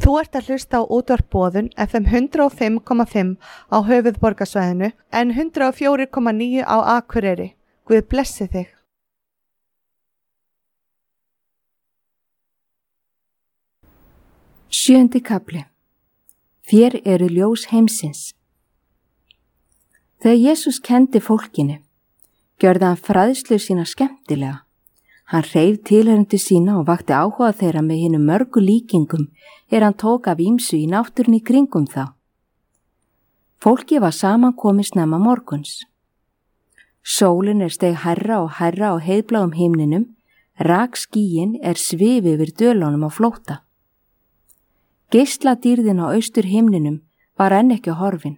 Þú ert að hlusta á útvarp Boðun FM 105,5 á höfuðborgarsvæðinu en 104,9 á Akureyri. Guð blessi þig. Sjöundi kafli. Þér eru ljós heimsins. Þegar Jesús kenndi fólkinu, gjörði hann fræðslu sína skemmtilega. Hann hreif tilhörendur sína og vakti áhuga þeirra með hinum mörgu líkingum hann tók af ýmsu í náttúrunni í kringum þá. Fólki var saman komið snemma morguns. Sólin steig hærra og hærra á heiðbláum himninum, rak skýin svifi yfir dölunum á flótta. Geisladýrðin á austur himninum var enn ekki horfin.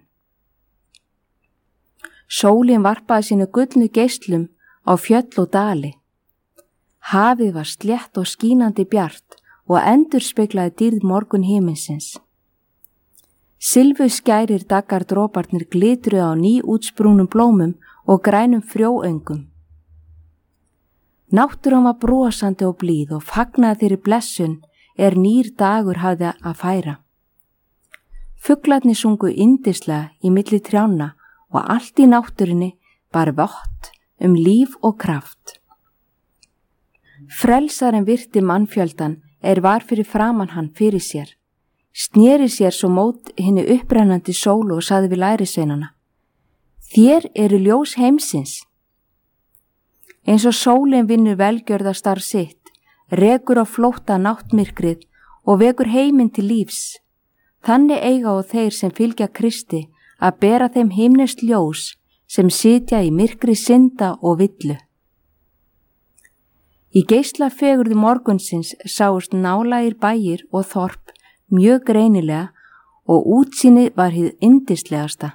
Sólin varpaði sínu gullnu geislum á fjöll og dali. Hafið var slétt og skínandi bjart og endurspeglaði dýrð morgun himinsins. Silfu skærir daggardróparnir glitruðu á nýútsprúnum blómum og grænum frjóöngum. Náttúran var brosandi og blíð og fagnaði þeirri blessun nýr dagur hafði að færa. Fuglarnir sungu yndislega í milli trjánna og allt í náttúrunni bar vott líf og kraft. Frelsarinn virti mannfjöldan var fyrir framan hann fyrir sér, sneri sér svo mót hinni upprennandi sólu og sagði við lærisveinana: Þér eru ljós heimsins. Eins og sólin vinnur velgjörðastarf sitt, rekur á flótta náttmyrkrið og vekur heiminn til lífs, þannig eiga og þeir sem fylgja Kristi að bera þeim himneskt ljós sem sitja í myrkri synda og villu. Í geislafegurð morgunsins sáust nálægir bæir og þorp mjög greinilega og útsýnið var hið yndislegasta.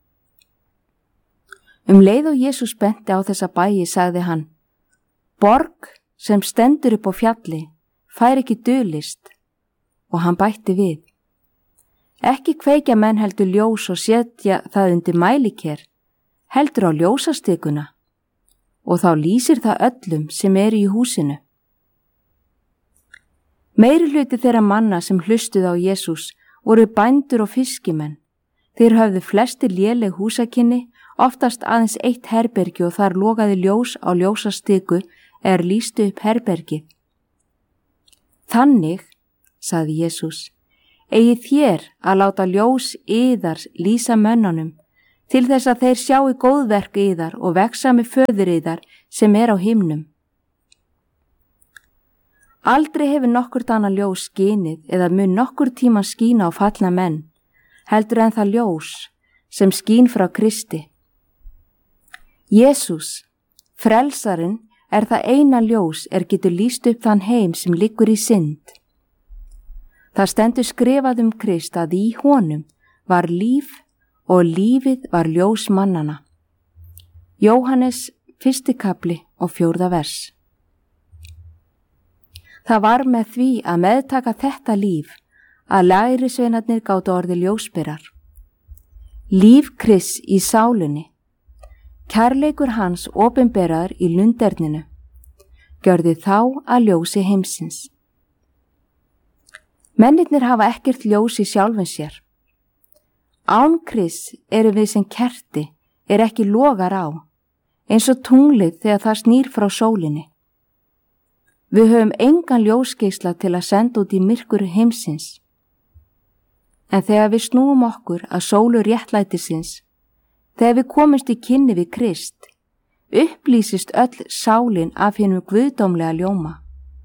Leið og Jesús benti á þessa bæi sagði hann: Borg sem stendur upp á fjalli fær ekki dulist. Og hann bætti við: Ekki kveikja menn heldur ljós og setja það undir mæliker, heldur á ljósastikuna, og þá lýsir það öllum sem í húsinu. Meiri hluti þeirra manna sem hlustuðu á Jesús voru bændur og fiskimenn. Þeir höfðu flestir léleg húsakynni, oftast aðeins eitt herbergi og þar logaði ljós á ljósastiku lýstu upp herbergið. Þannig, sagði Jesús, eigi þér að láta ljós yðar lýsa mönnunum, til þess að þeir sjái góðverk yðar og vexa með föður yðar sem á himnum. Aldrei hefur nokkurt annað ljós skinið eða mun nokkur tíma skína á fallna menn, heldur en það ljós sem skín frá Kristi. Jesús, frelsarinn, það eina ljós getur lýst upp þann heim sem liggur í synd. Það stendur skrifað Krist að í honum var líf og lífið var ljós mannana. Jóhannes 1. kafli og 4. vers. Það var með því að meðtaka þetta líf að lærisveinarnir gátu orðið ljósberar. Líf Krists í sálinni, kærleikur hans opinberaður í lunderninu, gjörði þá að ljósi heimsins. Mennirnir hafa ekkert ljós í sjálfum sér. Án Krists við sem kerti ekki logar á, eins og tunglið þegar það snýr frá sólinni. Við höfum engan ljósgeisla til að senda út í myrkur heimsins. En þegar við snúum okkur að sólu réttlætisins, þegar við komumst í kynni við Krist, upplýsist öll sálin af hinum guðdómlega ljóma.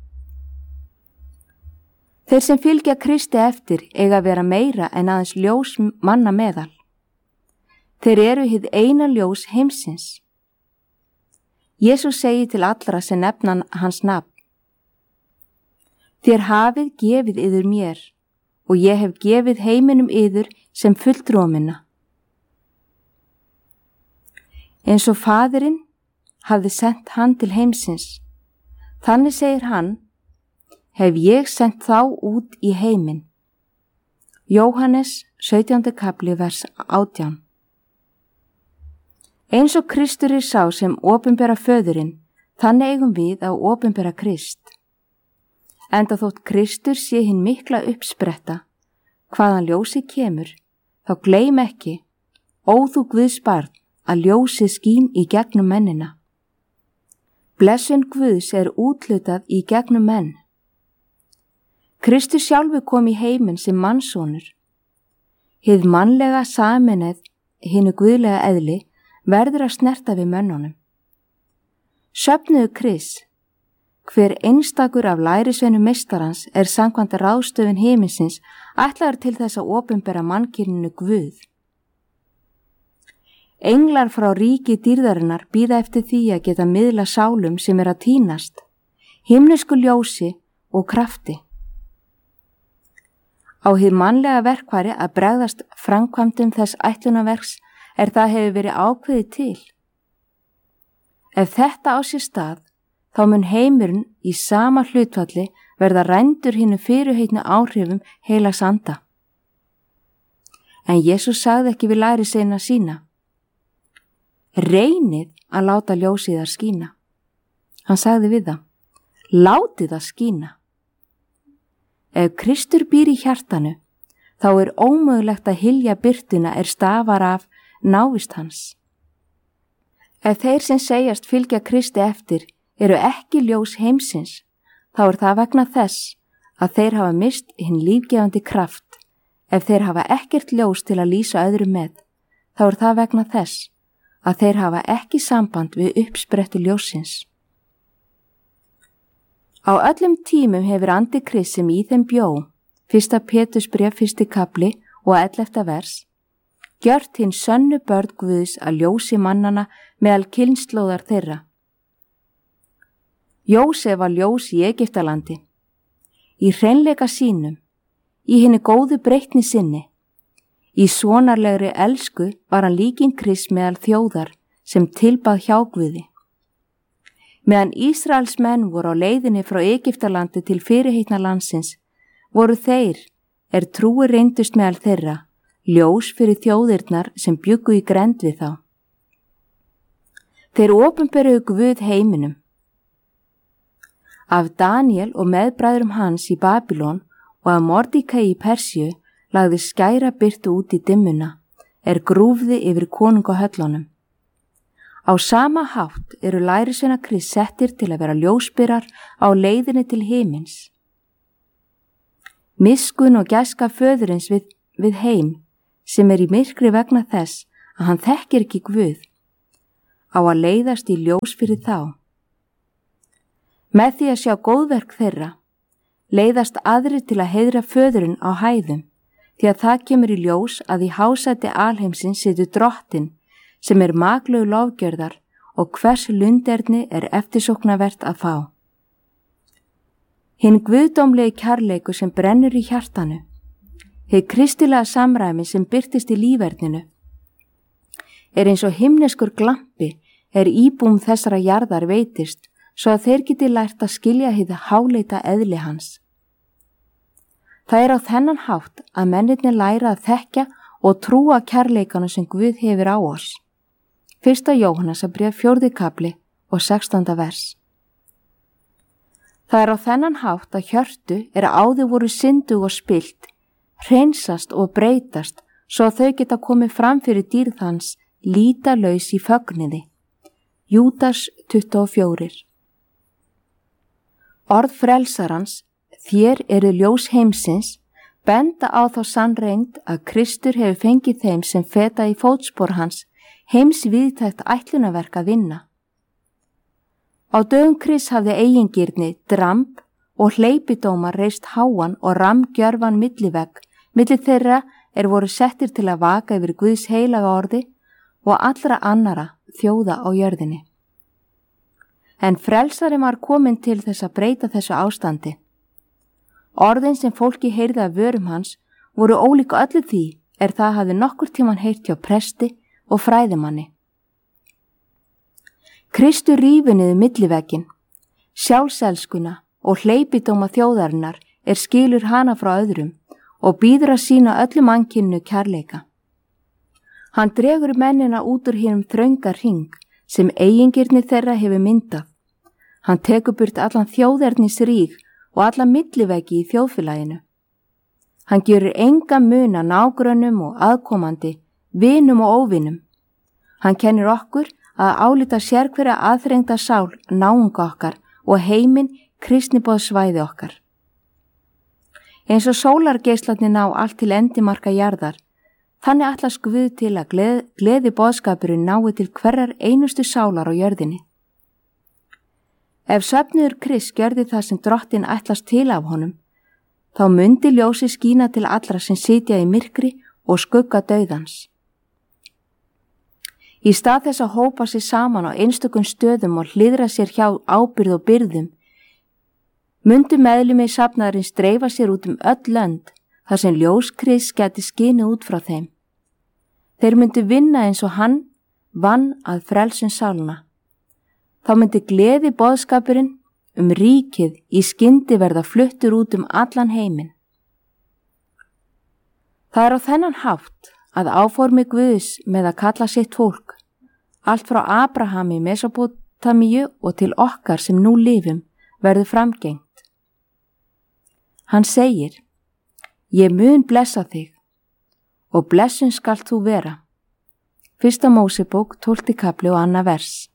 Þeir sem fylgja Kristi eftir eiga að vera meira en aðeins ljós manna meðal. Þeir hið eina ljós heimsins. Jesús segir til allra sem nefna hans nafn: Þér hafið gefið yður mér og ég hef gefið heiminum yður sem fulltrúa minna. Eins og Faðirinn hafði sent hann til heimsins, þannig segir hann, hef ég sendt þá út í heiminn. Jóhannes 17. kafli vers 18. Eins og Kristur sá sem opinbera föðurinn, þannig eigum við að opinbera Krist. Enda þótt Kristur sé hinn mikla uppspretta, hvaðan ljósið kemur, þá gleym ekki, ó þú Guðs barn, að ljósið skín í gegnum mennina. Blessun Guðs er úthlutað í gegnum menn. Kristur sjálfur kom í heiminn sem mannssonur. Hið mannlega sameinað hinu guðlega eðli verður að snerta við mönnunum. Söfnuðu Krist, hver einstakur af lærisveinum meistarans er samkvæmt ráðstöfun himinsins ætlaður til þess að opinbera mannkyninu Guð. Englar frá ríki dýrðarinnar bíða eftir því að geta miðla sálum sem er að týnast, himnesku ljósi og krafti. Á hið mannlega verkfæri að bregðast framkvæmdum þess ætlunarverks er það hefur verið ákveðið til. Ef þetta á sér stað, þá mun heimurinn í sama hlutfalli verða rændur hinu fyrirheitnu áhrifum heilags anda. En Jesús sagði ekki við lærisveina sína: reynið að láta ljósið þar skína. Hann sagði við það: látið það skína. Ef Kristur býr í hjartanu, þá er ómögulegt að hylja birtuna stafar af návist hans. Ef þeir sem segjast fylgja Kristi eftir eru ekki ljós heimsins, þá er það vegna þess að þeir hafa mist hinn lífgefandi kraft. Ef þeir hafa ekkert ljós til að lýsa öðrum með, þá er það vegna þess að þeir hafa ekki samband við uppsprettu ljósins. Á öllum tímum hefur andi Krists sem í þeim bjó, 1. Pétursbréf 1. kapli og 11. vers, gjört hinn sönnu börn Guðs að ljósi mannana meðal kynslóðar þeirra. Jósef var ljós í Egyptalandi, í hreinleika sínum, í hinni góðu breytni sinni. Í svonarlegri elsku var hann líkin Krist meðal þjóðar sem tilbað hjá Guði. Meðan Ísraels menn voru á leiðinni frá Egyptalandi til fyrirheitna landsins, voru þeir, trúi reyndust meðal þeirra, ljós fyrir þjóðirnar sem bjuggu í grennd við þá. Þeir opinberuðu Guð heiminum. Af Daniel og meðbræðrum hans í Babylon og af Mordíkai í Persíu lagði skæra birtu út í dimmuna, grúfði yfir konungahöllunum. Á sama hátt eru lærisveina Krists settir til að vera ljósberar á leiðinni til himins. Miskunn og gæska föðurins við heim, sem í myrkri vegna þess að hann þekkir ekki Guð, á að leiðast í ljós fyrir þá. Með því að sjá góðverk þeirra, leiðast aðrir til að heiðra föðurinn á hæðum, því að það kemur í ljós að í hásæti alheimsins situr Drottinn, sem maklegu lofgjörðar og hvers lunderni eftirsóknarvert að fá. Hinn guðdómlegi kærleikur sem brennur í hjartanu, hið kristilega samræmi sem birtist í líferninu, eins og himneskur glampi íbúum þessara jarðar veitist, svo að þeir geti lært að skilja hið háleita eðli hans. Það á þennan hátt að mennirnir læra að þekkja og trúa kærleikana sem Guð hefur á oss. 1. Jóhannarbréf 4. kapli og 16. vers. Það á þennan hátt að hjörtu áður voru syndug og spillt, hreinsast og breytast svo að þau geta komið fram fyrir dýrð hans lítalaus í fögniði. Júdas 24. Orð frelsarans, þér ljós heimsins, benda á þá sannreynd að Kristur hefur fengið þeim sem feta í fótspor hans heims viðtækt ætlunarverk að vinna. Á dögum Krists hafði eigingirni, dramb og hleypidómar reist háan og rammgjörfan millivegg, milli þeirra voru settir til að vaka yfir Guðs heilaga orði og allra annara þjóða á jörðinni. En frelsarinn var kominn til þess að breyta þessu ástandi. Orðin sem fólki heyrði af vörum hans voru ólík öllu því það hafði nokkur tíman heyrt hjá presti og fræðimanni. Kristur rífur niður millivegginn, sjálfselskuna og hleypidóma þjóðarinnar skilur hana frá öðrum og býður að sýna öllu mannkyninu kærleika. Hann dregur mennina út úr hinum þrönga hring sem eigingirni þeirra hefur myndað. Hann tekur burt allan þjóðernis ríg og alla milliveggi í þjóðfélaginu. Hann gerir enga mun að nágrönnum og aðkomandi, vinum og óvinum. Hann kennir okkur að álíta sérhverja aðþrengda sál náunga okkar og heiminn kristniboðssvæði okkar. Eins og sólargeislarnir ná allt til endimarka jarðar, þannig ætlast Guð til að gleði boðskapurinn nái til hverjar einustu sálar á jörðinni. Ef söfnuður Krists gjörði það sem Drottinn ætlast til af honum, þá mundi ljósið skína til allra sem sitja í myrkri og skugga dauðans. Í stað þess að hópa sig saman á einstökum stöðum og hliðra sér hjá ábyrgð og byrðum, mundu meðlimir safnaðarins dreifa sér út öll lönd þar sem ljós Krists gæti skinið út frá þeim. Þeir myndu vinna eins og hann vann að frelsun sálna. Þá myndi gleði boðskapurinn ríkið í skyndi verða fluttur út allan heiminn. Það á þennan hátt að áformi Guðs með að kalla sitt fólk, allt frá Abrahami, Mesópótamíu og til okkar sem nú lifum, verður framgengt. Hann segir, ég mun blessa þig og blessun skalt þú vera. 1. Mósebók 12. kapli og 2. vers.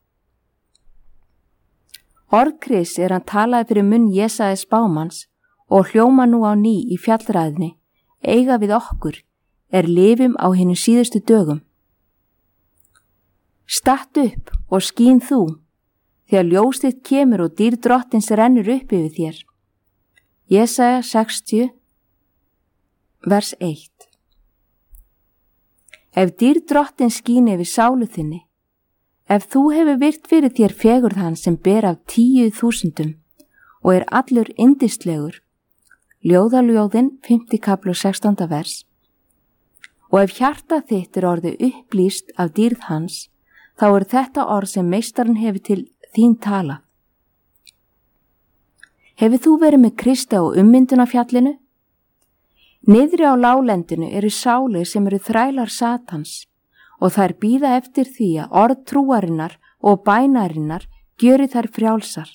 Orð Krists hann talaði fyrir munn Jesaja spámanns og hljóma nú á ný í fjallræðinni, eiga við okkur, lifum á hinum síðustu dögum. Statt upp og skín þú, þegar ljós þitt kemur og dýrð Drottins rennur upp yfir þér. Jesaja 60, vers 1. Ef dýrð Drottins skín yfir sálu þinni, ef þú hefur virt fyrir þér fegurð hans sem ber af 10.000 og allur yndislegur, ljóðaljóðin 5. kapli og 16. vers, og ef hjarta þitt orðið upplýst af dýrð hans, þá þetta orð sem meistarinn hefur til þín talað. Hefur þú verið með Kristi á ummyndun á fjallinu? Niðri á láglendinu sálir sem þrælar Satans og þær bíða eftir því að orð trúarinnar og bænarinnar gjöri þær frjálsar.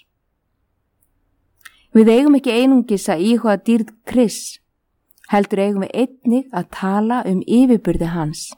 Við eigum ekki einungis að íhuga dýrð Krists, heldur eigum við einnig að tala yfirburði hans.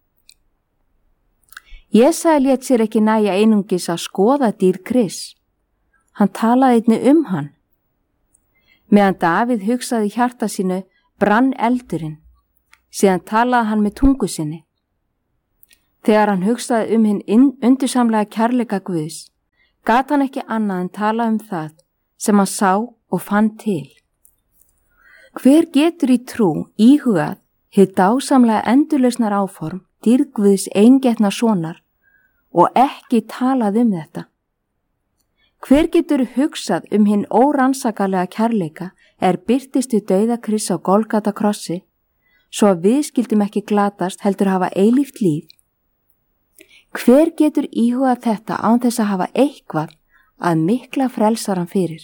Jesaja lét sér ekki nægja einungis að skoða dýrð Krists. Hann talaði einnig hann. Meðan Davíð hugsaði í hjarta sínu brann eldurinn, síðan talaði hann með tungu sinni. Þegar hann hugsaði hinn undursamlega kærleika Guðs, gat hann ekki annað en tala það sem hann sá og fann til. Hver getur í trú íhugað hið dásamlega endurlausnar áform dýrð Guðs eingetna sonar og ekki talað þetta? Hver getur hugsað hinn órannsakalega kærleika birtist við dauða Krists á Golgata krossi, svo að við skildum ekki glatast heldur hafa eilíft líf? Hver getur íhugað þetta án þess að hafa eitthvað að mikla frelsaran fyrir?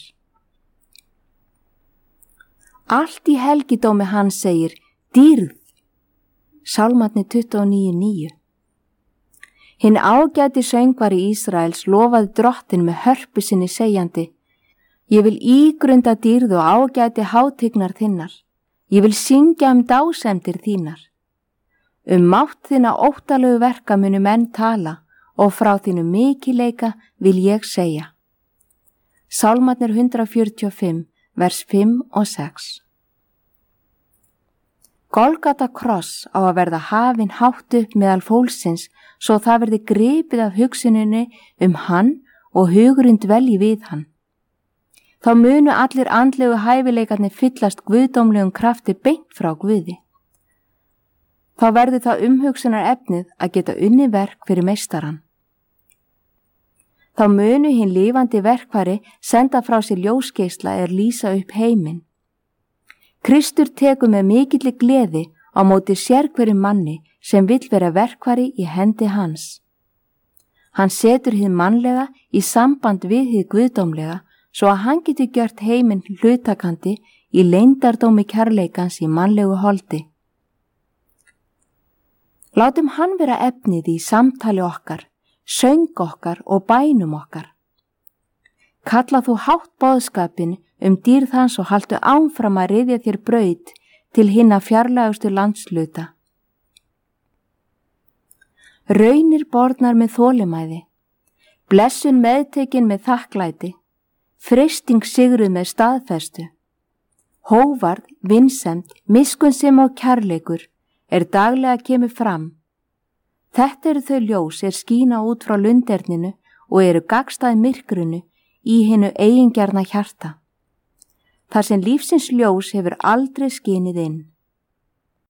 Allt í helgidómi hans segir dýrð, Sálmarnir 29:9. Hinn ágæti söngvari Ísraels lofaði Drottinn með hörpu sinni segjandi, ég vil ígrunda dýrð og ágæti hátignar þinnar, ég vil syngja dásemdir þínar. Mátt þína óttalegu verka munu menn tala og frá þínu mikileika vil ég segja. Sálmarnir 145, vers 5 og 6. Golgata kross á að verða hafinn hátt upp meðal fólksins svo það verði gripið af hugsuninni hann og hugurinn dvelji við hann. Þá munu allir andlegu hæfileikarnir fyllast guðdómlegum krafti beint frá Guði. Þá verður það umhugsunar efnið að geta unni verk fyrir meistaran. Þá munu hinn lifandi verkfæri senda frá sér ljósgeisla lýsa upp heiminn. Kristur tekur með mikilli gleði á móti sérhverjum manni sem vill vera verkfæri í hendi hans. Hann setur hið mannlega í samband við hið guðdómlega svo að hann geti gjört heiminn hlutakandi í leyndardómi kærleikans í mannlegu holdi. Látum hann vera efnið í samtali okkar, söng okkar og bænum okkar. Kalla þú hátt boðskapin dýrð hans og haltu áfram að ryðja þér braut til hinna fjarlægustu landsluta. Raunir bornar með þolimæði, blessun meðtekin með þakklæti, freisting sigruð með staðfestu. Hóvarð, vinsemd, miskunnsemi og kærleikur daglega kemur fram. Þetta eru þau ljós skína út frá lunderninu og gagnstæð myrkrinu í hinu eigingjarna hjarta. Þar sem lífsins ljós hefur aldrei skinið inn.